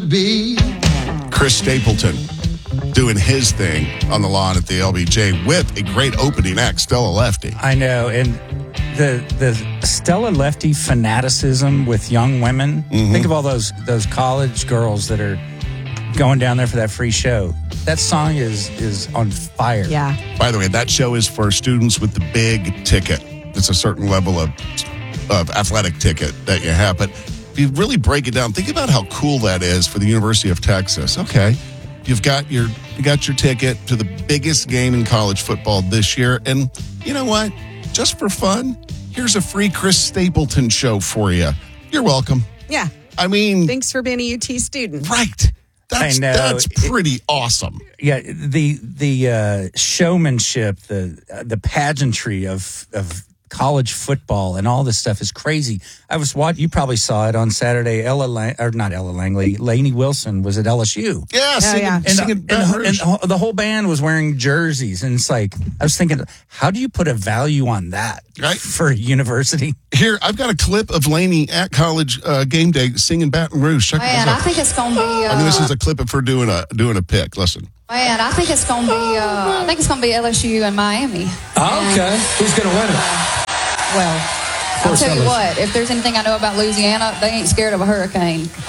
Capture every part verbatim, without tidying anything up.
be. Chris Stapleton doing his thing on the lawn at the L B J with a great opening act, Stella Lefty. I know, and the the Stella Lefty fanaticism with young women. Mm-hmm. Think of all those those college girls that are going down there for that free show. That song is is on fire. Yeah. By the way, that show is for students with the big ticket. It's a certain level of of athletic ticket that you have. But if you really break it down, think about how cool that is for the University of Texas. Okay, you've got your you got your ticket to the biggest game in college football this year, and you know what? Just for fun, here's a free Chris Stapleton show for you. You're welcome. Yeah. I mean, Thanks for being a U T student. right? That's I know. that's pretty awesome. Yeah, the the uh, showmanship, the uh, the pageantry of of college football and all this stuff is crazy. I was watching. You probably saw it on Saturday. Ella Lang- or not Ella Langley. Lainey Wilson was at L S U. Yeah, singing, yeah. And, singing and, and, and the whole band was wearing jerseys, and it's like I was thinking, how do you put a value on that Right. for a university? Here, I've got a clip of Lainey at college uh, game day singing Baton Rouge. Check Man, this I out. think it's going to be. Uh, I mean, this is a clip of her doing a doing a pick. Listen. Man, I think it's going to be. Uh, I think it's going to be L S U and Miami. Oh, okay. Who's going to win it? Well, I'll course tell you L S U. what. If there's anything I know about Louisiana, they ain't scared of a hurricane. Ain't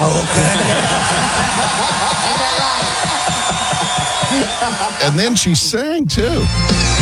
that right? And then she sang too.